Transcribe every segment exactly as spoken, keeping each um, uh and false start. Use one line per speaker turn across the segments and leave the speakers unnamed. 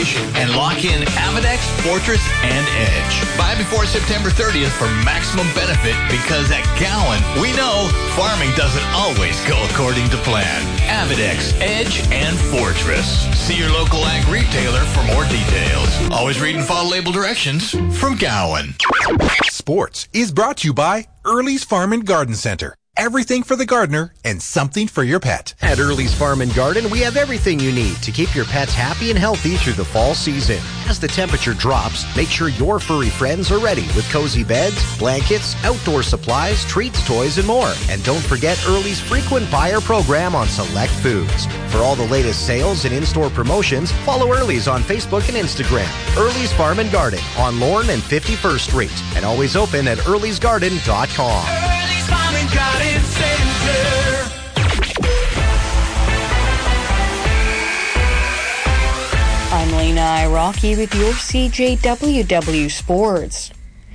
Edge and lock in Avidex, Fortress, and Edge. Buy before September thirtieth for maximum benefit because at Gowan, we know farming doesn't always go according to plan. Avidex, Edge, and Fortress. See your local ag retailer for more details. Always read and follow label directions from Gowan.
Sports is brought to you by Early's Farm and Garden Center. Everything for the gardener and something for your pet.
At Early's Farm and Garden, we have everything you need to keep your pets happy and healthy through the fall season. As the temperature drops, make sure your furry friends are ready with cozy beds, blankets, outdoor supplies, treats, toys, and more. And don't forget Early's frequent buyer program on select foods. For all the latest sales and in-store promotions, follow Early's on Facebook and Instagram. Early's Farm and Garden on Lorne and fifty-first Street. And always open at earlys garden dot com.
Early's Farm and Garden Center.
I'm Lena Iraqi with your C J W W Sports.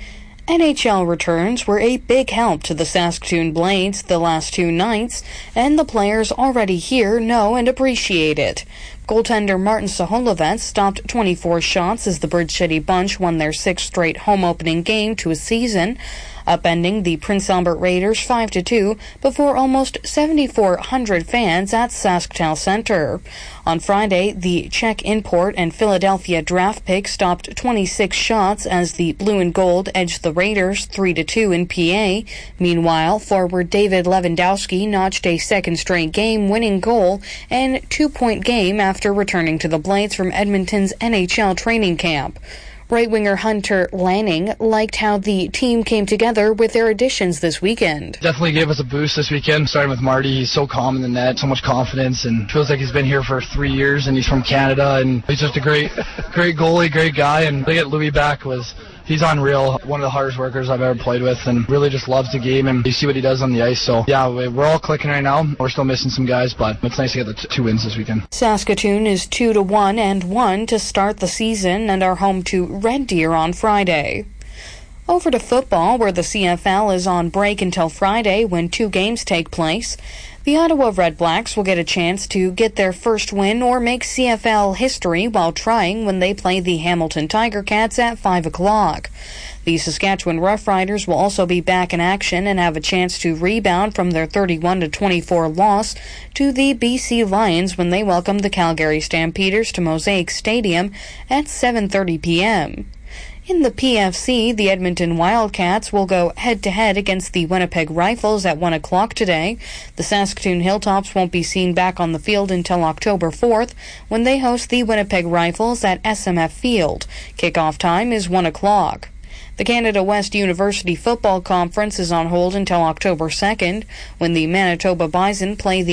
N H L returns were a big help to the Saskatoon Blades the last two nights, and the players already here know and appreciate it. Goaltender Martin Saholovets stopped twenty-four shots as the Bridge City Bunch won their sixth straight home opening game to a season, upending the Prince Albert Raiders five to two before almost seventy-four hundred fans at SaskTel Center. On Friday, the Czech import and Philadelphia draft pick stopped twenty-six shots as the Blue and Gold edged the Raiders three to two in P A. Meanwhile, forward David Lewandowski notched a second straight game-winning goal and two-point game after returning to the Blades from Edmonton's N H L training camp. Right-winger Hunter Lanning liked how the team came together with their additions this weekend.
Definitely gave us a boost this weekend, starting with Marty. He's so calm in the net, so much confidence, and feels like he's been here for three years, and he's from Canada, and he's just a great great goalie, great guy, and to get Louis back was... He's unreal, one of the hardest workers I've ever played with, and really just loves the game, and you see what he does on the ice. So, yeah, we're all clicking right now. We're still missing some guys, but it's nice to get the t- two wins this weekend.
Saskatoon is two to one and one to start the season and are home to Red Deer on Friday. Over to football, where the C F L is on break until Friday when two games take place. The Ottawa Redblacks will get a chance to get their first win or make C F L history while trying when they play the Hamilton Tiger Cats at five o'clock. The Saskatchewan Roughriders will also be back in action and have a chance to rebound from their thirty-one to twenty-four loss to the B C Lions when they welcome the Calgary Stampeders to Mosaic Stadium at seven thirty p.m. In the P F C, the Edmonton Wildcats will go head-to-head against the Winnipeg Rifles at one o'clock today. The Saskatoon Hilltops won't be seen back on the field until October fourth when they host the Winnipeg Rifles at S M F Field. Kickoff time is one o'clock. The Canada West University Football Conference is on hold until October second when the Manitoba Bison play the